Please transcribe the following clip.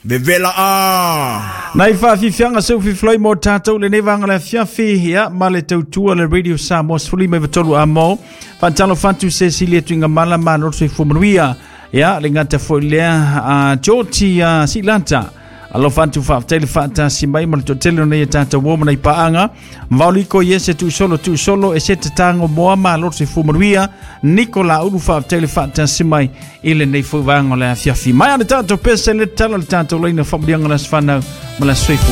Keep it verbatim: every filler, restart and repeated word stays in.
Vevela a. Nai fa fi fianga seu fi floi mo tatou le nevanga le fiafi ya male tautua le radio Samos fuli me vatolu amo. Fantalo fantu Cecilia tuinga mala mano se fumuia ya le ngata folea a Joti a Silanta. Alo fantu fa tele fata simbai mal to tele no tata wo na ipaanga mauliko yese tu solo tu solo e sete tango moama lo se fumuia Nicola ulu fa tele fata simbai ile nei fu vanga la fiafi mai ana tanto pesa le tala tanto le na fambianga las fana mala swift